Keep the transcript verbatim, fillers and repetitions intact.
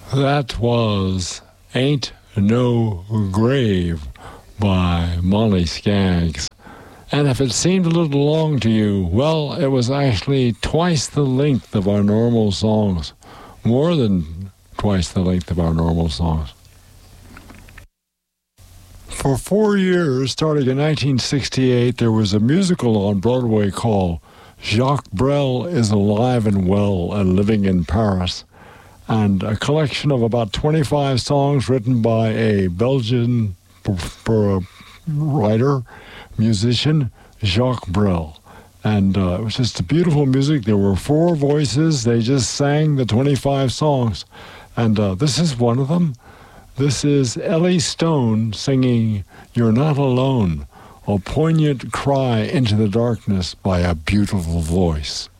That was Ain't No Grave by Molly Skaggs. And if it seemed a little long to you, well, it was actually twice the length of our normal songs. More than twice the length of our normal songs. For four years, starting in nineteen sixty-eight, there was a musical on Broadway called Jacques Brel is Alive and Well and Living in Paris, and a collection of about twenty-five songs written by a Belgian p- p- writer, musician, Jacques Brel. And uh, it was just beautiful music. There were four voices. They just sang the twenty-five songs. And uh, this is one of them. This is Ellie Stone singing You're Not Alone, a poignant cry into the darkness by a beautiful voice.